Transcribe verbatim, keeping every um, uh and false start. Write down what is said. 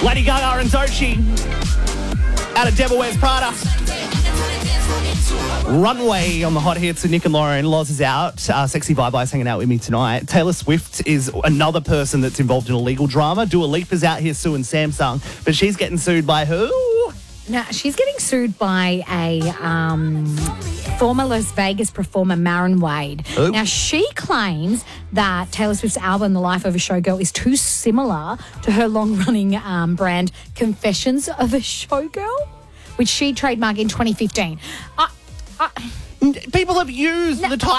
Lady Gaga and Doechii out of Devil Wears Prada. Runway on the hot hits with Nick and Lauren. Loz is out. Uh, Sexy Bye-Bye's hanging out with me tonight. Taylor Swift is another person that's involved in a legal drama. Dua Lipa's out here suing Samsung, but she's getting sued by who? Now, she's getting sued by a um, former Las Vegas performer, Maren Wade. Ooh. Now, she claims that Taylor Swift's album, The Life of a Showgirl, is too similar to her long-running um, brand, Confessions of a Showgirl, which she trademarked in twenty fifteen. I, I, People have used No, the title